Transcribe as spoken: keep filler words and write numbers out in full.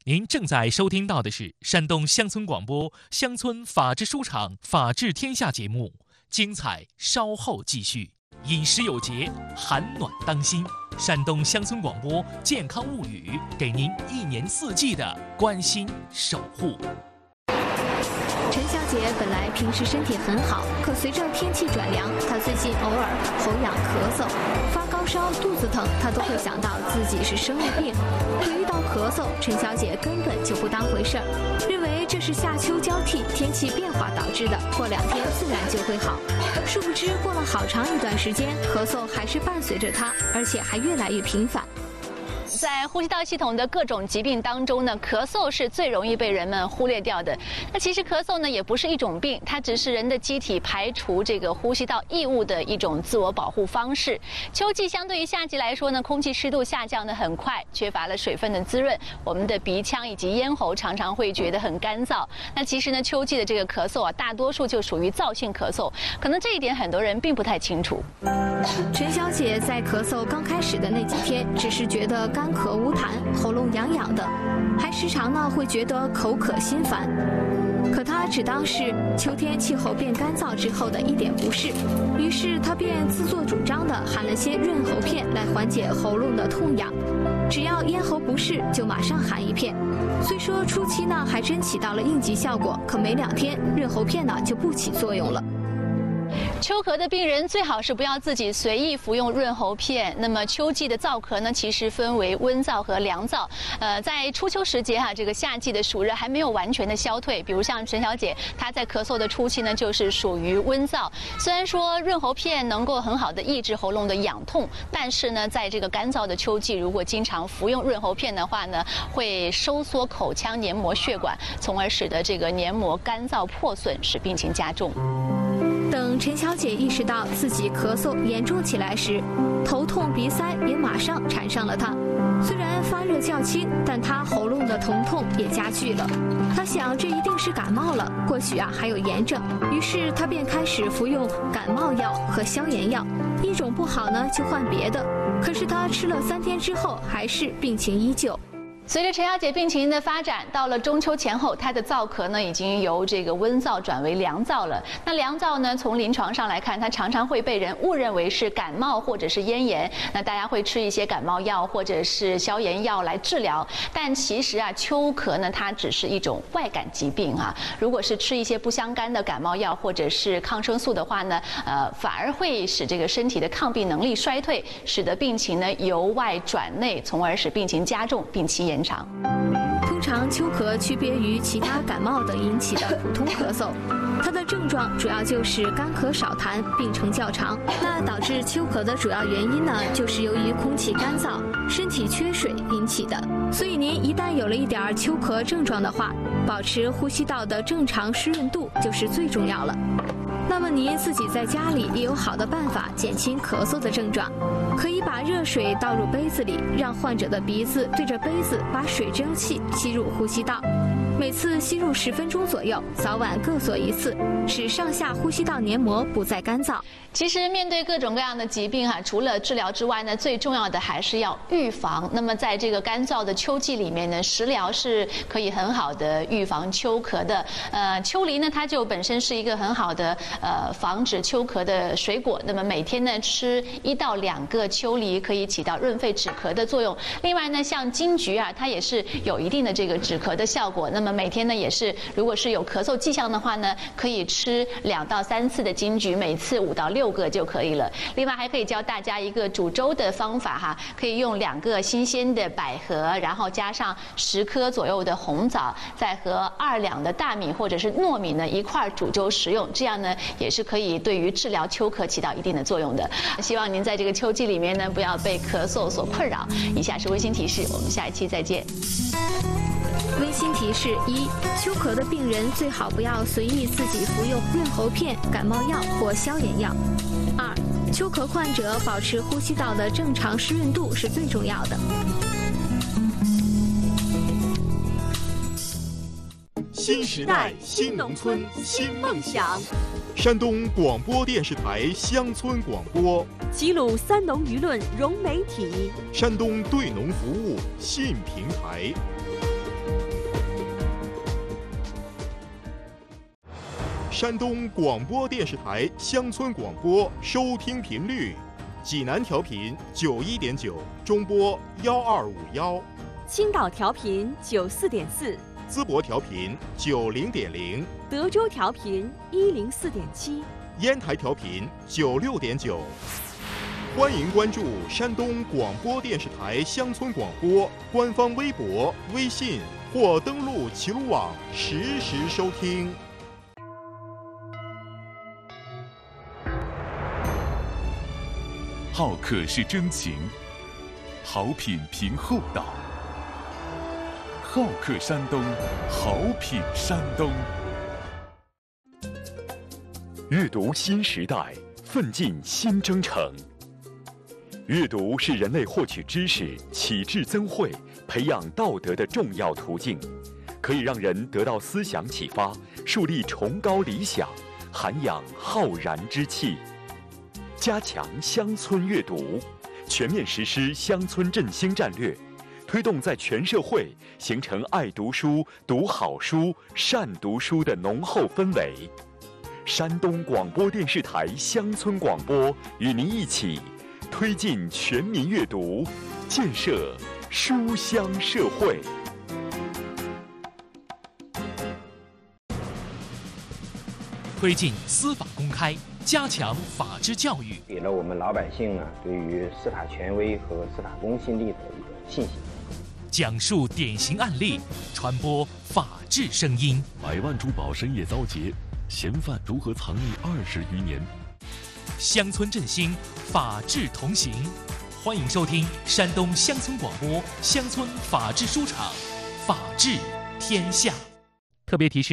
您正在收听到的是山东乡村广播乡村法治书场法治天下节目，精彩稍后继续。饮食有节，寒暖当心。山东乡村广播健康物语，给您一年四季的关心守护。 陈小姐本来平时身体很好，可随着天气转凉，她最近偶尔喉痒、咳嗽、发高烧、肚子疼，她都会想到自己是生了病。可遇到咳嗽，陈小姐根本就不当回事儿，认为这是夏秋交替、天气变化导致的，过两天自然就会好。殊不知，过了好长一段时间，咳嗽还是伴随着她，而且还越来越频繁。 在呼吸道系统的各种疾病当中呢，咳嗽是最容易被人们忽略掉的。那其实咳嗽呢也不是一种病，它只是人的机体排除这个呼吸道异物的一种自我保护方式。秋季相对于夏季来说呢，空气湿度下降得很快，缺乏了水分的滋润，我们的鼻腔以及咽喉常常会觉得很干燥。那其实呢，秋季的这个咳嗽啊，大多数就属于燥性咳嗽，可能这一点很多人并不太清楚。 陈小姐在咳嗽刚开始的那几天，只是觉得干咳无痰，喉咙痒痒的，还时常呢会觉得口渴心烦。可她只当是秋天气候变干燥之后的一点不适，于是她便自作主张地含了些润喉片来缓解喉咙的痛痒。只要咽喉不适，就马上含一片。虽说初期呢还真起到了应急效果，可没两天润喉片呢就不起作用了。 秋咳的病人最好是不要自己随意服用润喉片。那么秋季的燥咳呢，其实分为温燥和凉燥。呃，在初秋时节哈、啊，这个夏季的暑热还没有完全的消退。比如像陈小姐，她在咳嗽的初期呢，就是属于温燥。虽然说润喉片能够很好的抑制喉咙的痒痛，但是呢，在这个干燥的秋季，如果经常服用润喉片的话呢，会收缩口腔黏膜血管，从而使得这个黏膜干燥破损，使病情加重。 等陈小姐意识到自己咳嗽严重起来时，头痛鼻塞也马上缠上了她。虽然发热较轻，但她喉咙的疼痛也加剧了。她想这一定是感冒了，或许啊还有炎症，于是她便开始服用感冒药和消炎药，一种不好呢就换别的。可是她吃了三天之后，还是病情依旧。 随着陈小姐病情的发展，到了中秋前后，她的燥咳呢已经由这个温燥转为凉燥了。那凉燥呢，从临床上来看，它常常会被人误认为是感冒或者是咽炎。那大家会吃一些感冒药或者是消炎药来治疗，但其实啊，秋咳呢，它只是一种外感疾病啊。如果是吃一些不相干的感冒药或者是抗生素的话呢，呃，反而会使这个身体的抗病能力衰退，使得病情呢由外转内，从而使病情加重，病期延长。 通常秋咳区别于其他感冒等引起的普通咳嗽，它的症状主要就是干咳少痰，病程较长。那导致秋咳的主要原因呢，就是由于空气干燥、身体缺水引起的。所以您一旦有了一点秋咳症状的话，保持呼吸道的正常湿润度就是最重要了。那么您自己在家里也有好的办法减轻咳嗽的症状，可以把热水倒入杯子里，让患者的鼻子对着杯子把水蒸气吸入呼吸道，每次吸入十分钟左右，早晚各做一次，使上下呼吸道黏膜不再干燥。 其实面对各种各样的疾病哈、啊，除了治疗之外呢，最重要的还是要预防。那么在这个干燥的秋季里面呢，食疗是可以很好的预防秋咳的。呃，秋梨呢，它就本身是一个很好的呃防止秋咳的水果。那么每天呢吃一到两个秋梨，可以起到润肺止咳的作用。另外呢，像金桔啊，它也是有一定的这个止咳的效果。那么每天呢也是，如果是有咳嗽迹象的话呢，可以吃两到三次的金桔，每次五到六个就可以了。另外还可以教大家一个煮粥的方法哈，可以用两个新鲜的百合，然后加上十颗左右的红枣，再和二两的大米或者是糯米呢一块煮粥食用，这样呢也是可以对于治疗秋咳起到一定的作用的。希望您在这个秋季里面呢不要被咳嗽所困扰。以下是微信提示，我们下一期再见。 微信提示一：秋咳的病人最好不要随意自己服用润喉片、感冒药或消炎药。二、秋咳患者保持呼吸道的正常湿润度是最重要的。 新时代新农村新梦想。山东广播电视台乡村广播， 齐鲁三农舆论融媒体， 山东对农服务信平台。 山东广播电视台乡村广播收听频率：济南调频九一点九，中波幺二五幺； 青岛调频九四点四， 淄博调频九零点零， 德州调频一零四点七， 烟台调频九六点九。欢迎关注山东广播电视台乡村广播官方微博、微信或登录齐鲁网实时收听。 好客是真情，好品凭厚道。好客山东，好品山东。 阅读新时代，奋进新征程。阅读是人类获取知识、启智增慧、培养道德的重要途径，可以让人得到思想启发，树立崇高理想，涵养浩然之气。加强乡村阅读，全面实施乡村振兴战略，推动在全社会形成爱读书、读好书、善读书的浓厚氛围。山东广播电视台乡村广播与您一起推进全民阅读，建设书香社会。 推进司法公开，加强法治教育， 给了我们老百姓呢对于司法权威和司法公信力的一个信心。 讲述典型案例，传播法治声音。 百万珠宝深夜遭劫，嫌犯如何藏匿二十余年？ 乡村振兴，法治同行。欢迎收听山东乡村广播乡村法治书场，法治天下。特别提示。